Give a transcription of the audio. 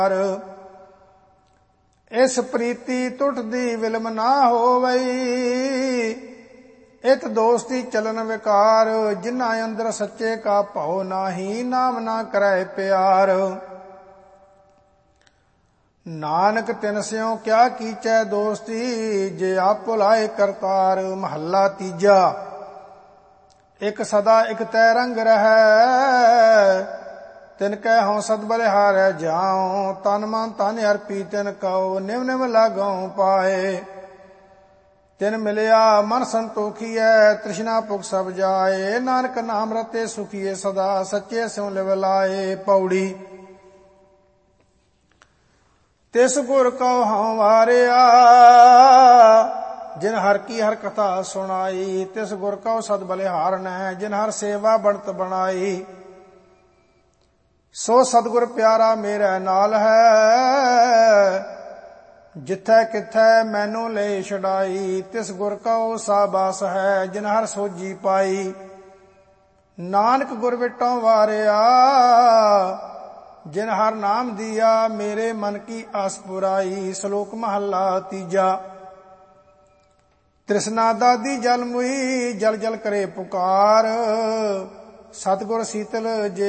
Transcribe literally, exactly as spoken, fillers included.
इस प्रीति टुटदी विलम ना होवई, इत दोस्ती चलन विकार। जिन्ना अंदर सच्चे का भाव नाही, नाम ना करे प्यार। नानक तिन स्यों क्या कीचै दोस्ती, जे आप भुलाए करतार। महला तीजा। एक सदा एक तै रंग रहै, तिनकै हों सद बलिहारै जाऊं। तन मन तन अर्पी तिन कहो, निम निम लागों पाए। तिन मिलिया मन संतोखियै, तृष्णा पुग सब जाए। नानक नाम रते सुखिए सदा, सच्चे स्यों लिव लाए। पौड़ी। तिस गुर कहो हूँ वारिया, जिन हर की हर कथा सुनाई। तिस गुर कहो सद बलिहार नै, जिन हर सेवा बनत बनाई। सो सतगुर प्यारा मेरे नाल है, जिथै किथै मैनू ले छड़ाई। तिस गुर कहो साबास है, जिन हर सोजी पाई। नानक गुर विटों वारिया, जिन हर नाम दिया। मेरे मन की आस पुराई। श्लोक महला तीजा। तृष्णा दादी जल मुई, जल जल करे पुकार। सतगुर शीतल जे